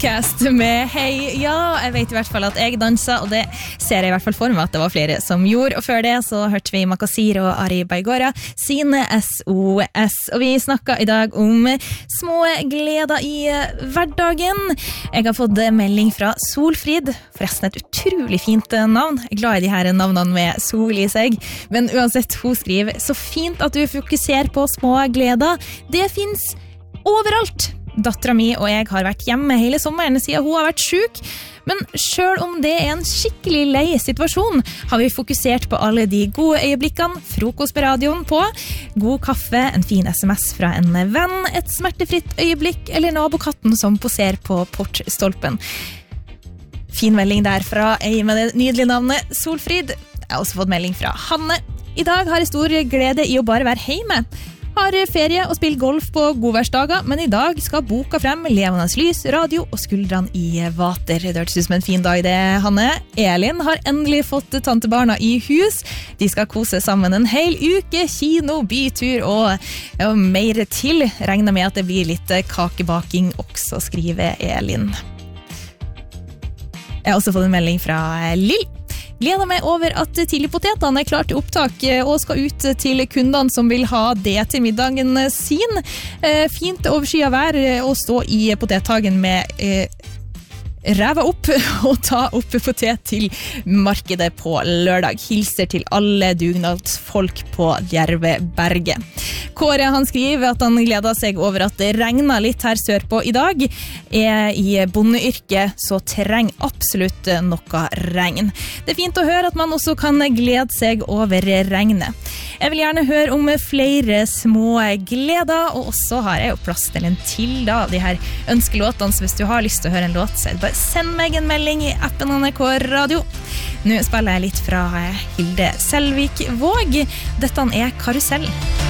Outcast med Hei. Ja, jeg vet i hvert fall at jeg danset, og det ser jeg i hvert fall for meg at det var flere som gjorde. Og før det så hørte vi Makasir og Ari Baigora sine SOS. Og vi snakket i dag om små gleder i hverdagen. Jeg har fått melding fra Solfrid, forresten et utrolig fint navn. Jeg er glad i de her navnene med sol i seg. Men uansett, hun skriver, så fint at du fokuserer på små gleder. Det finnes overalt. Datteren min og jeg har vært hjemme hele sommeren siden hun har vært syk, men selv om det er en skikkelig lei situasjon, har vi fokusert på alle de gode øyeblikkene, frokost på radioen på, god kaffe, en fin SMS fra en venn, et smertefritt øyeblikk eller nabokatten som poserer på portstolpen. Fin melding der fra ei med det nydelige navnet Solfrid. Jeg har også fått melding fra Hanne. I dag har jeg stor glede i å bare være hjemme. Har ferie og spiller golf på godværsdager, men i dag skal boka frem levende lys, radio og skuldrene i vater. Det hørtes ut som en fin dag det, Hanne. Elin har endelig fått tantebarna i hus. De skal kose sammen en hel uke, kino, bytur og mer til. Regner med at det blir litt kakebaking også, skriver Elin. Jeg har også fått en melding fra Lill. Gleder meg over at tidligpotetene er klart til opptak og skal ut til kundene som vil ha det til middagen sin. Fint overskyet vær å stå i potethagen med ræva opp og ta opp potet til markedet på lørdag. Hilser til alle dugnadsfolk på Djerveberget. Kåre han skriver at han gleder seg over at det regner litt her sørpå i dag. Er i bondeyrket, så trenger absolutt noe regn. Det er fint å høre at man også kan glede seg over regnet. Jeg vil gjerne høre om flere små gleder, og også har jeg jo plass til en til da, de her ønskelåtene, så hvis du har lyst til å høre en låt, så er det bare send meg en melding i appen NRK Radio. Nå spiller jeg litt fra Hilde Selvik Våg. Dette er Karusell.